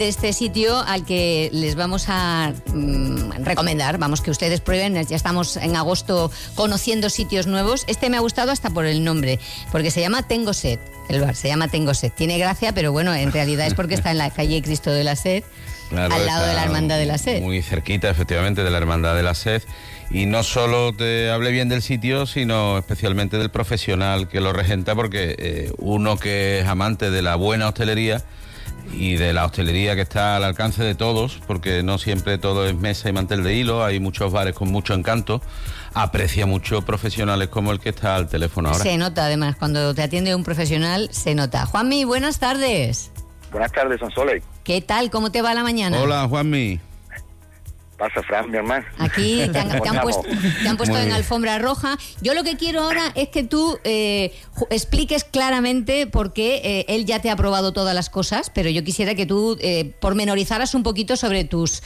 Este sitio al que les vamos a recomendar, vamos, que ustedes prueben, ya estamos en agosto conociendo sitios nuevos. Este me ha gustado hasta por el nombre, porque se llama Tengo Sed, el bar se llama Tengo Sed. Tiene gracia, pero bueno, en realidad es porque está en la calle Cristo de la Sed, claro, al lado de la Hermandad de la Sed. Muy cerquita, efectivamente, de la Hermandad de la Sed. Y no solo te hablé bien del sitio, sino especialmente del profesional que lo regenta, porque uno que es amante de la buena hostelería y de la hostelería que está al alcance de todos, porque no siempre todo es mesa y mantel de hilo, hay muchos bares con mucho encanto, aprecia mucho profesionales como el que está al teléfono ahora. Se nota, además, cuando te atiende un profesional, se nota. Juanmi, buenas tardes. Buenas tardes, Sonsoles. ¿Qué tal? ¿Cómo te va la mañana? Hola, Juanmi. Pasa, Fran, mi hermano. Aquí te han puesto en alfombra roja. Yo lo que quiero ahora es que tú expliques claramente por qué él ya te ha probado todas las cosas, pero yo quisiera que tú pormenorizaras un poquito sobre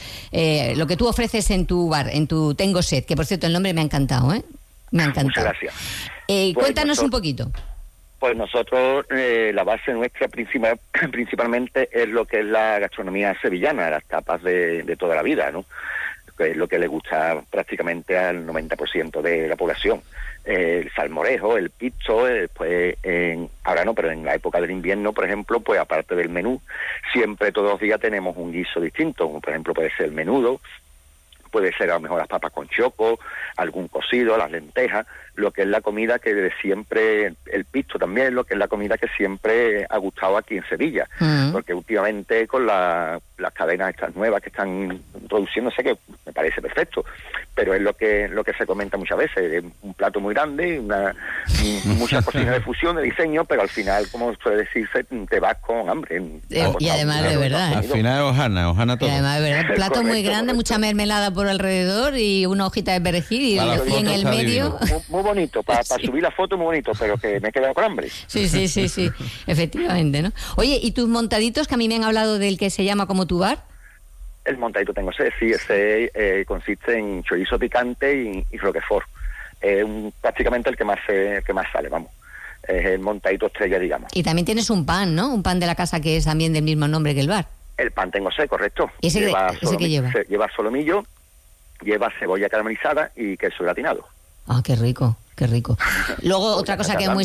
lo que tú ofreces en tu bar, en tu Tengo Sed, que por cierto el nombre me ha encantado, ¿eh? Me ha encantado. Muchas gracias. Cuéntanos un poquito. Pues nosotros, la base nuestra principalmente es lo que es la gastronomía sevillana, las tapas de toda la vida, ¿no? Que es lo que le gusta prácticamente al 90% de la población. El salmorejo, el pizzo, pues ahora no, pero en la época del invierno, por ejemplo, pues aparte del menú, siempre todos los días tenemos un guiso distinto, como por ejemplo puede ser el menudo, puede ser a lo mejor las papas con choco, algún cocido, las lentejas, lo que es la comida que de siempre, el pisto también, lo que es la comida que siempre ha gustado aquí en Sevilla, porque últimamente con las cadenas estas nuevas que están introduciéndose, que me parece perfecto, pero es lo que se comenta muchas veces, un plato muy grande, muchas cocinas de fusión, de diseño, pero al final, como suele decirse, te vas con hambre. Y además de verdad. Al final es hojana todo. Y además de verdad, plato muy grande, mucha mermelada por alrededor y una hojita de perejil y en el medio... Muy bonito, para subir la foto muy bonito, pero que me he quedado con hambre. Sí, efectivamente, ¿no? Oye, ¿y tus montaditos, que a mí me han hablado del que se llama como tu bar? El montadito Tengo Sed, sí, ese consiste en chorizo picante y roquefort. Es prácticamente el que más sale, vamos. Es el montadito estrella, digamos. Y también tienes un pan, ¿no? Un pan de la casa que es también del mismo nombre que el bar. El pan Tengo Sed, correcto. ¿Y ese qué lleva? Lleva solomillo, lleva cebolla caramelizada y queso gratinado. Ah, qué rico, qué rico. Luego otra cosa que es muy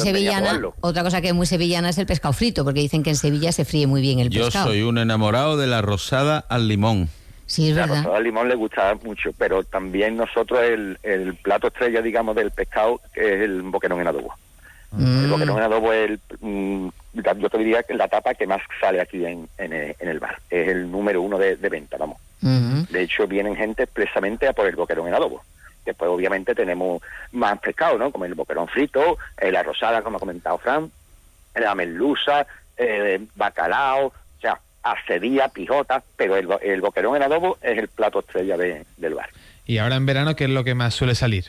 sevillana es el pescado frito, porque dicen que en Sevilla se fríe muy bien el pescado. Yo soy un enamorado de la rosada al limón. Sí, es verdad. La rosada al limón le gusta mucho, pero también nosotros el plato estrella, digamos, del pescado es el boquerón en adobo. El boquerón en adobo es yo te diría que la tapa que más sale aquí en el bar. Es el número 1 de venta, vamos. De hecho, vienen gente expresamente a por el boquerón en adobo. Después, obviamente, tenemos más pescado, ¿no? Como el boquerón frito, la rosada, como ha comentado Fran, la merluza, bacalao, o sea, acedía, pijota, pero el boquerón en adobo es el plato estrella del bar. ¿Y ahora en verano qué es lo que más suele salir?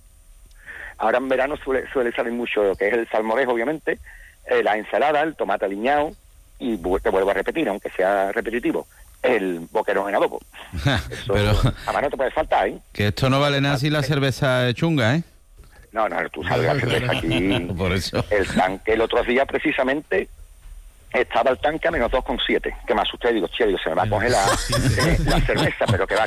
Ahora en verano suele salir mucho lo que es el salmorejo, obviamente, la ensalada, el tomate aliñado, y te vuelvo a repetir, aunque sea repetitivo, el boquerón en adobo. Eso, pero además no te puede faltar, ¿eh? Que esto no vale nada si la cerveza es chunga, ¿eh? No, tú sabes, la cerveza aquí... Por eso. El tanque el otro día, precisamente, estaba el tanque a menos 2,7. Que me asusté, digo, se me va a congelar la cerveza, pero que va.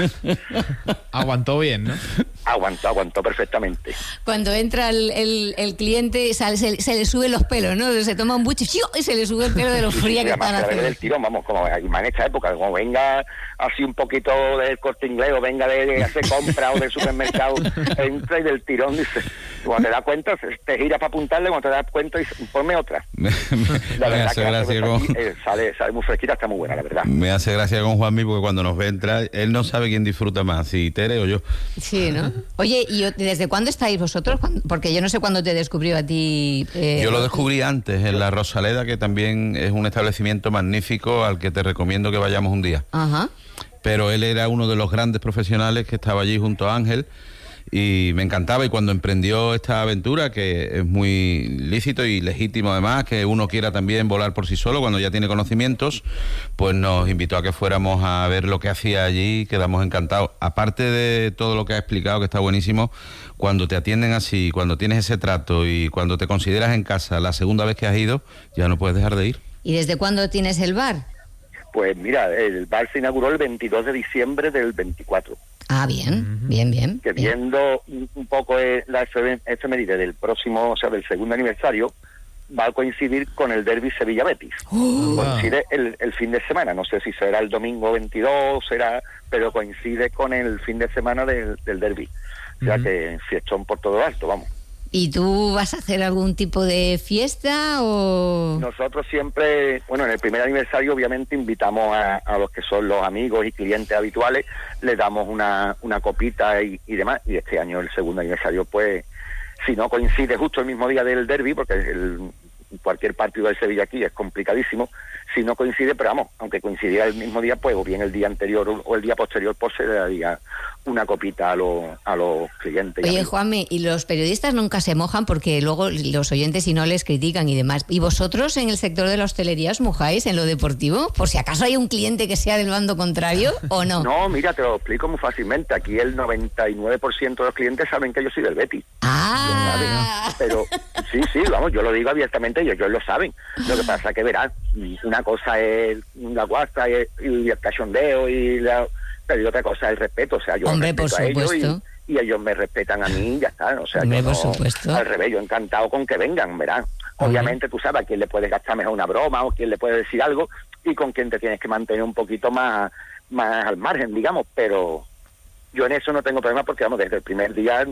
Aguantó bien, ¿no? Aguantó perfectamente. Cuando entra el cliente, se le suben los pelos, ¿no? Se toma un buche y se le sube el pelo de lo fría que están haciendo. Del tirón, vamos, como en esta época, como venga así un poquito del Corte Inglés o venga de hacer compra o del supermercado, entra y del tirón, dice, cuando te das cuenta, te giras para apuntarle, cuando te das cuenta, dice, ponme otra. La verdad que la cerveza aquí, sale muy fresquita, está muy buena, la verdad. Me hace gracia con Juanmi porque cuando nos ve entrar, él no sabe quién disfruta más, si Tere o yo. Sí, ¿no? Oye, ¿y desde cuándo estáis vosotros? Porque yo no sé cuándo te descubrió a ti. Yo lo descubrí antes, en la Rosaleda, que también es un establecimiento magnífico al que te recomiendo que vayamos un día. Ajá. Pero él era uno de los grandes profesionales que estaba allí junto a Ángel y me encantaba, y cuando emprendió esta aventura, que es muy lícito y legítimo además, que uno quiera también volar por sí solo cuando ya tiene conocimientos, pues nos invitó a que fuéramos a ver lo que hacía allí y quedamos encantados. Aparte de todo lo que ha explicado, que está buenísimo, cuando te atienden así, cuando tienes ese trato y cuando te consideras en casa la segunda vez que has ido, ya no puedes dejar de ir. ¿Y desde cuándo tienes el bar? Pues mira, el bar se inauguró el 22 de diciembre del 24. Ah, bien, bien. Que viendo un poco la efeméride del próximo, o sea, del segundo aniversario, va a coincidir con el derbi Sevilla-Betis. Coincide el fin de semana, no sé si será el domingo 22, pero coincide con el fin de semana del derbi. O sea que fiestón por todo alto, vamos. ¿Y tú vas a hacer algún tipo de fiesta o...? Nosotros siempre, bueno, en el primer aniversario obviamente invitamos a los que son los amigos y clientes habituales, les damos una copita y demás, y este año el segundo aniversario, pues, si no coincide justo el mismo día del derbi, porque cualquier partido del Sevilla aquí es complicadísimo, si no coincide, pero vamos, aunque coincidiera el mismo día, pues o bien el día anterior o el día posterior, pues se le daría una copita a los clientes. Oye, Juanmi, y los periodistas nunca se mojan porque luego los oyentes si no les critican y demás. ¿Y vosotros en el sector de la hostelería os mojáis en lo deportivo? Por si acaso hay un cliente que sea del bando contrario o no. No, mira, te lo explico muy fácilmente. Aquí el 99% de los clientes saben que yo soy del Betis. Pero sí, vamos, yo lo digo abiertamente y ellos lo saben. Lo que pasa que verás, una cosa es la guasta y el cachondeo pero otra cosa es el respeto. O sea, yo respeto a ellos y ellos me respetan a mí y ya está. O sea, hombre, yo por supuesto. Al revés, yo encantado con que vengan, verás. Obviamente tú sabes a quién le puedes gastar mejor una broma o quién le puede decir algo y con quién te tienes que mantener un poquito más al margen, digamos, pero yo en eso no tengo problema porque, vamos, desde el primer día...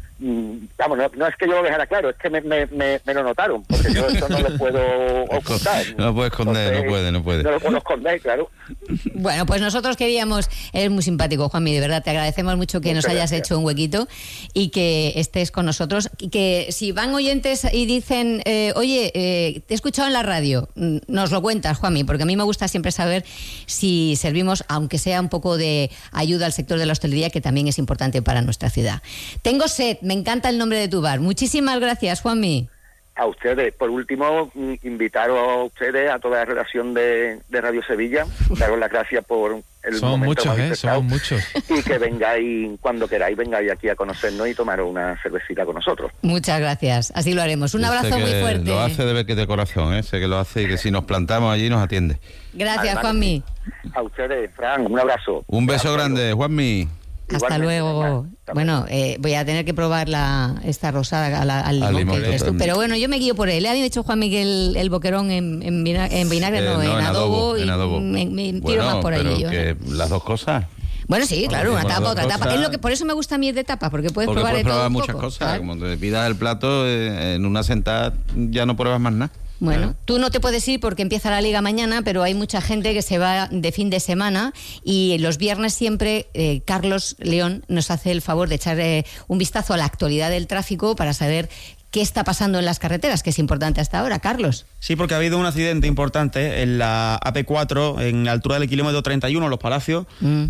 Vamos, no es que yo lo dejara claro, es que me lo notaron, porque yo eso no lo puedo ocultar. No lo puedo esconder, entonces, no puede. No lo puedo esconder, claro. Bueno, pues nosotros queríamos, eres muy simpático, Juanmi, de verdad, te agradecemos mucho que Muchas nos hayas gracias. hecho un huequito y que estés con nosotros. Y que si van oyentes y dicen, oye, te he escuchado en la radio, nos lo cuentas, Juanmi, porque a mí me gusta siempre saber si servimos, aunque sea un poco de ayuda al sector de la hostelería, que también es importante para nuestra ciudad. Tengo sed, me encanta el nombre de tu bar. Muchísimas gracias, Juanmi. A ustedes, por último, invitaros a ustedes, a toda la redacción de Radio Sevilla, daros las gracias por el somos momento muchos, que habéis estado, somos muchos. y que vengáis cuando queráis, vengáis aquí a conocernos y tomaros una cervecita con nosotros. Muchas gracias, así lo haremos. Un abrazo muy fuerte. Lo hace de ver de corazón, sé que lo hace y que si nos plantamos allí nos atiende. Gracias, Juanmi. A ustedes, Fran, un abrazo. Un beso grande, Juanmi. Hasta Igualmente, luego. Bueno, voy a tener que probar esta rosada al limón que dices tú. Pero bueno, yo me guío por él. Le había dicho Juanmi que el boquerón en vinagre, en adobo. En adobo. Me tiro más por ahí yo. Que las dos cosas. Bueno, sí, claro, una tapa, otra tapa. Es lo que, por eso me gusta a mí de tapa, porque puedes probar de todo probar un muchas poco, cosas. ¿sabes? Como te pidas el plato, en una sentada ya no pruebas más nada. Bueno, tú no te puedes ir porque empieza la liga mañana, pero hay mucha gente que se va de fin de semana y los viernes siempre Carlos León nos hace el favor de echar un vistazo a la actualidad del tráfico para saber qué está pasando en las carreteras, que es importante hasta ahora. Carlos. Sí, porque ha habido un accidente importante en la AP4, en la altura del kilómetro 31, Los Palacios.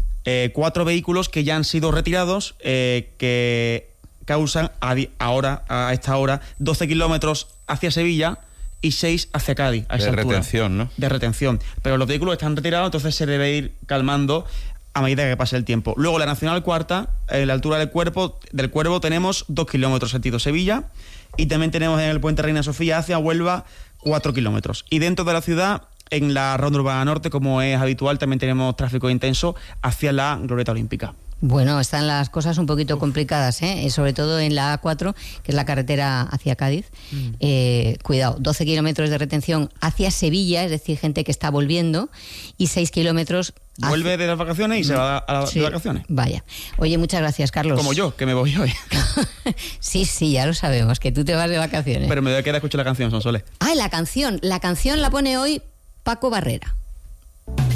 4 vehículos que ya han sido retirados, que causan a esta hora 12 kilómetros hacia Sevilla y 6 hacia Cádiz, a esa altura. De retención, ¿no? De retención. Pero los vehículos están retirados, entonces se debe ir calmando a medida que pase el tiempo. Luego, la Nacional Cuarta, en la altura del Cuervo, tenemos 2 kilómetros sentido Sevilla, y también tenemos en el puente Reina Sofía hacia Huelva 4 kilómetros. Y dentro de la ciudad, en la Ronda Urbana Norte, como es habitual, también tenemos tráfico intenso hacia la Glorieta Olímpica. Bueno, están las cosas un poquito complicadas, sobre todo en la A4, que es la carretera hacia Cádiz. Cuidado, 12 kilómetros de retención hacia Sevilla, es decir, gente que está volviendo, y 6 kilómetros... Vuelve de las vacaciones y se va de vacaciones. Vaya. Oye, muchas gracias, Carlos. Como yo, que me voy hoy. Sí, ya lo sabemos, que tú te vas de vacaciones. Pero me voy a quedar a escuchar la canción, Sonsoles. La canción la pone hoy Paco Barrera.